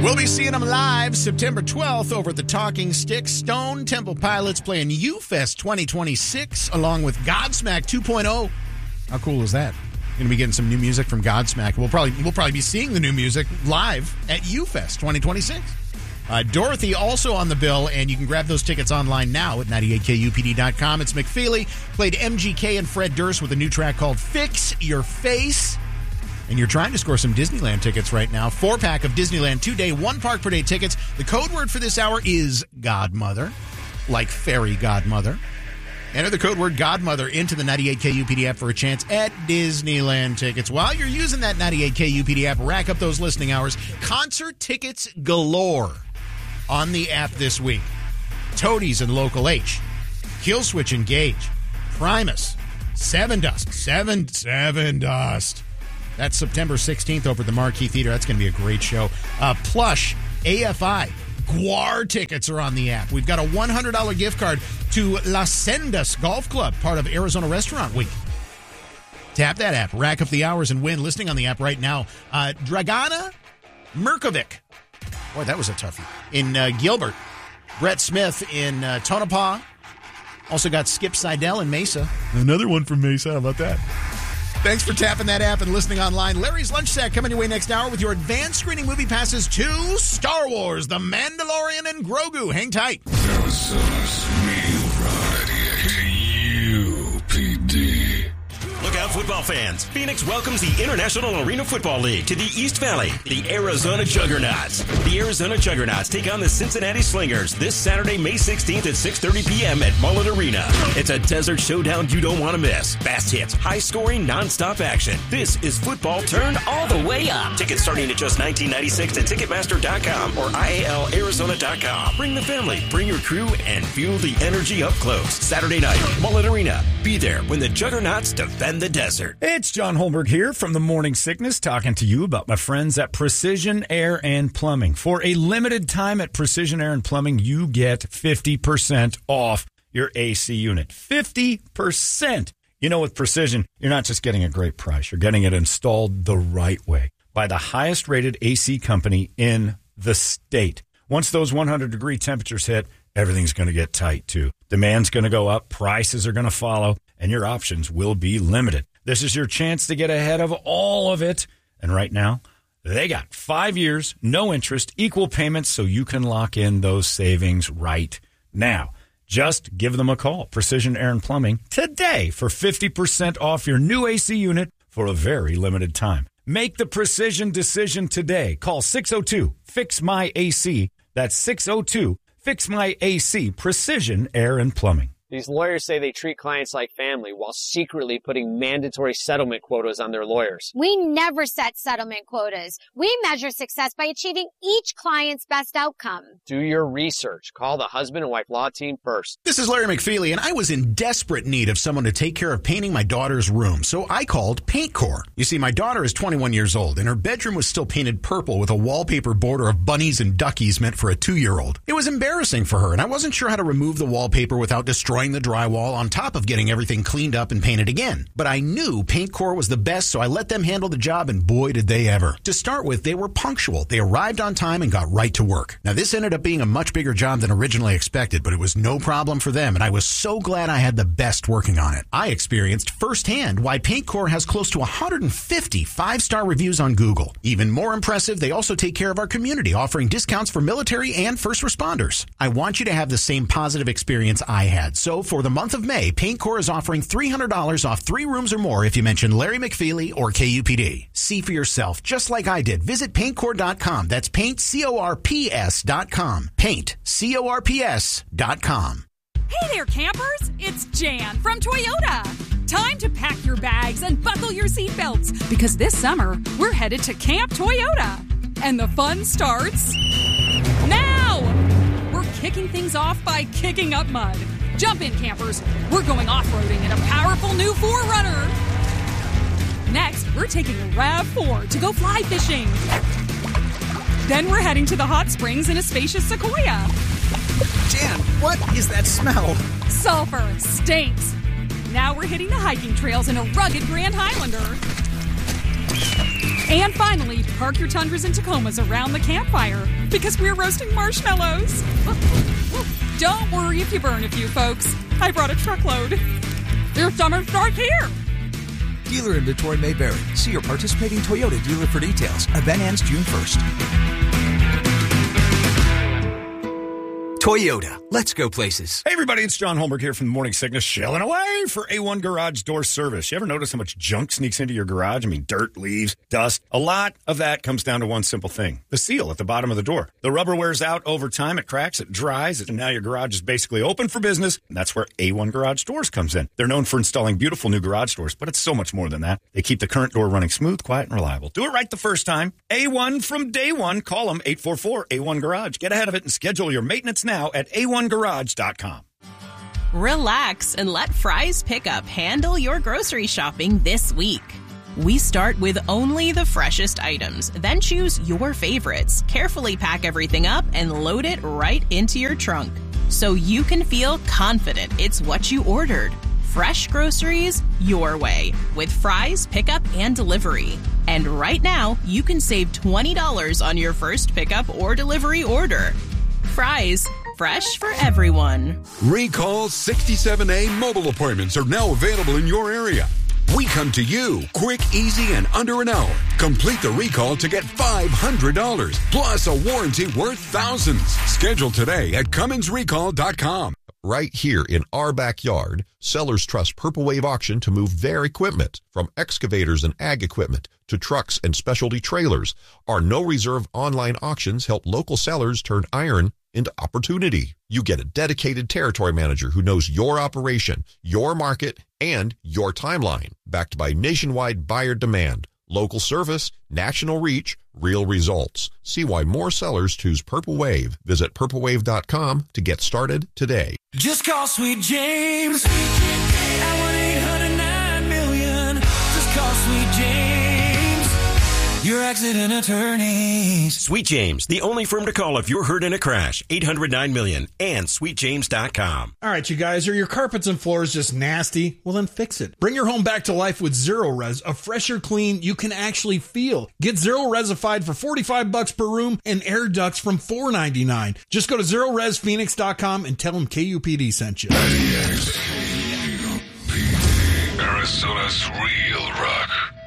We'll be seeing them live September 12th over at the Talking Stick. Stone Temple Pilots playing U-Fest 2026 along with Godsmack 2.0. How cool is that? Going to be getting some new music from Godsmack. We'll probably be seeing the new music live at U-Fest 2026. Dorothy also on the bill, and you can grab those tickets online now at 98kupd.com. It's McFeely, played MGK and Fred Durst with a new track called Fix Your Face. And you're trying to score some Disneyland tickets right now. 4-pack of Disneyland 2-day, 1 park per day tickets. The code word for this hour is Godmother, like fairy godmother. Enter the code word Godmother into the 98KUPD app for a chance at Disneyland tickets. While you're using that 98KUPD app, rack up those listening hours. Concert tickets galore on the app this week. Toadies and Local H, Killswitch and Gage, Primus, Seven Dust. That's September 16th over at the Marquee Theater. That's going to be a great show. Plush, AFI, Guar tickets are on the app. We've got a $100 gift card to Las Sendas Golf Club, part of Arizona Restaurant Week. Tap that app, rack up the hours, and win. Listening on the app right now, Dragana Merkovic. Boy, that was a toughie. In Gilbert. Brett Smith in Tonopah. Also got Skip Seidel in Mesa. Another one from Mesa. How about that? Thanks for tapping that app and listening online. Larry's Lunch Sack coming your way next hour with your advanced screening movie passes to Star Wars, The Mandalorian, and Grogu. Hang tight. Arizona's Real Variety UPD. Look out, football fans. Phoenix welcomes the International Arena Football League to the East Valley, the Arizona Juggernauts. The Arizona Juggernauts take on the Cincinnati Slingers this Saturday, May 16th at 6:30 p.m. at Mullet Arena. It's a desert showdown you don't want to miss. Fast hits, high-scoring, non-stop action. This is football turned all the way up. Tickets starting at just $19.96 at Ticketmaster.com or IALArizona.com. Bring the family, bring your crew, and feel the energy up close. Saturday night, Mullet Arena. Be there when the Juggernauts defend the desert. It's John Holmberg here from the Morning Sickness, talking to you about my friends at Precision Air and Plumbing. For a limited time at Precision Air and Plumbing, you get 50% off your AC unit. 50%. You know, with Precision, you're not just getting a great price. You're getting it installed the right way by the highest rated AC company in the state. Once those 100-degree temperatures hit, everything's going to get tight, too. Demand's going to go up, prices are going to follow, and your options will be limited. This is your chance to get ahead of all of it. And right now, they got 5 years, no interest, equal payments, so you can lock in those savings right now. Just give them a call, Precision Air and Plumbing, today for 50% off your new AC unit for a very limited time. Make the Precision decision today. Call 602-FIX-MY-AC. That's 602-FIX-MY-AC, Precision Air and Plumbing. These lawyers say they treat clients like family while secretly putting mandatory settlement quotas on their lawyers. We never set settlement quotas. We measure success by achieving each client's best outcome. Do your research. Call the husband and wife law team first. This is Larry McFeely, and I was in desperate need of someone to take care of painting my daughter's room, so I called PaintCore. You see, my daughter is 21 years old, and her bedroom was still painted purple with a wallpaper border of bunnies and duckies meant for a 2-year-old. It was embarrassing for her, and I wasn't sure how to remove the wallpaper without destroying the drywall on top of getting everything cleaned up and painted again. But I knew PaintCore was the best, so I let them handle the job, and boy, did they ever. To start with, they were punctual. They arrived on time and got right to work. Now, this ended up being a much bigger job than originally expected, but it was no problem for them, and I was so glad I had the best working on it. I experienced firsthand why PaintCore has close to 150 5-star reviews on Google. Even more impressive, they also take care of our community, offering discounts for military and first responders. I want you to have the same positive experience I had, so for the month of May, PaintCore is offering $300 off 3 rooms or more if you mention Larry McFeely or KUPD. See for yourself, just like I did. Visit PaintCore.com. That's PaintCorps.com. PaintCorps.com. Hey there, campers! It's Jan from Toyota. Time to pack your bags and buckle your seatbelts, because this summer, we're headed to Camp Toyota. And the fun starts now! We're kicking things off by kicking up mud. Jump in, campers. We're going off-roading in a powerful new 4Runner. Next, we're taking a RAV4 to go fly fishing. Then we're heading to the hot springs in a spacious Sequoia. Jan, what is that smell? Sulfur stinks. Now we're hitting the hiking trails in a rugged Grand Highlander. And finally, park your Tundras and Tacomas around the campfire because we're roasting marshmallows. Don't worry if you burn a few, folks. I brought a truckload. Your summer starts here. Dealer inventory may vary. See your participating Toyota dealer for details. Event ends June 1st. Toyota. Let's go places. Hey, everybody, it's John Holmberg here from the Morning Sickness, shelling away for A1 Garage Door Service. You ever notice how much junk sneaks into your garage? I mean, dirt, leaves, dust. A lot of that comes down to one simple thing, the seal at the bottom of the door. The rubber wears out over time, it cracks, it dries, and now your garage is basically open for business, and that's where A1 Garage Doors comes in. They're known for installing beautiful new garage doors, but it's so much more than that. They keep the current door running smooth, quiet, and reliable. Do it right the first time. A1 from day one. Call them 844-A1-GARAGE. Get ahead of it and schedule your maintenance now at A1Garage.com. Relax and let Fry's Pickup handle your grocery shopping this week. We start with only the freshest items, then choose your favorites, carefully pack everything up, and load it right into your trunk so you can feel confident it's what you ordered. Fresh groceries your way with Fry's Pickup and Delivery. And right now, you can save $20 on your first pickup or delivery order. Fry's, fresh for everyone. Recall 67A mobile appointments are now available in your area. We come to you quick, easy, and under an hour. Complete the recall to get $500 plus a warranty worth thousands. Schedule today at CumminsRecall.com. Right here in our backyard, sellers trust Purple Wave Auction to move their equipment, from excavators and ag equipment to trucks and specialty trailers. Our no-reserve online auctions help local sellers turn iron into opportunity. You get a dedicated territory manager who knows your operation, your market, and your timeline, backed by nationwide buyer demand. Local service, national reach, real results. See why more sellers choose Purple Wave. Visit purplewave.com to get started today. Just call Sweet James at 1-800-9-million. Just call Sweet James, your accident attorneys. Sweet James, the only firm to call if you're hurt in a crash. 800-9-million and sweetjames.com. All right, you guys, are your carpets and floors just nasty? Well, then fix it. Bring your home back to life with Zero Res, a fresher clean you can actually feel. Get Zero Resified for $45 per room and air ducts from $4.99. Just go to ZeroResPhoenix.com and tell them KUPD sent you. Arizona's real rock.